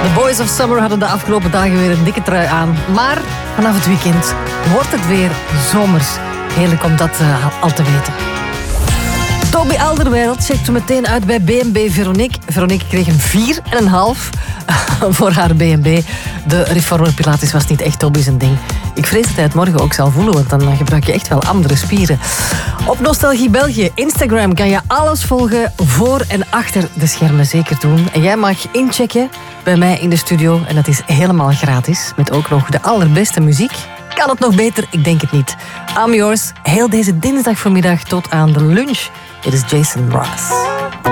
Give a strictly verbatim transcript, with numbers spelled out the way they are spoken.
De Boys of Summer hadden de afgelopen dagen weer een dikke trui aan. Maar vanaf het weekend wordt het weer zomers. Heerlijk om dat uh, al te weten. Toby Alderweireld checkte meteen uit bij B en B Veronique. Veronique kreeg een vier en een half voor haar B en B. De reformer Pilates was niet echt Toby zijn ding. Ik vrees dat hij het morgen ook zal voelen, want dan gebruik je echt wel andere spieren. Op Nostalgie België, Instagram, kan je alles volgen voor en achter de schermen, zeker doen. En jij mag inchecken bij mij in de studio en dat is helemaal gratis. Met ook nog de allerbeste muziek. Kan het nog beter? Ik denk het niet. I'm yours, heel deze dinsdag vanmiddag tot aan de lunch. Dit is Jason Ross.